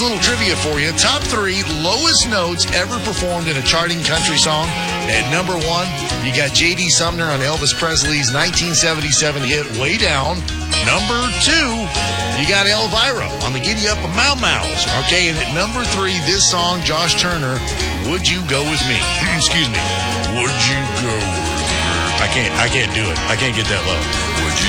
Here's a little trivia for you. Top 3 lowest notes ever performed in a charting country song. At number 1, you got J.D. Sumner on Elvis Presley's 1977 hit, Way Down. Number 2, you got Elvira on the Giddy Up of Mau Mau's. Okay, and at number 3, this song, Josh Turner, Would You Go With Me? Excuse me. Would you go with me? I can't do it. I can't get that low. Would you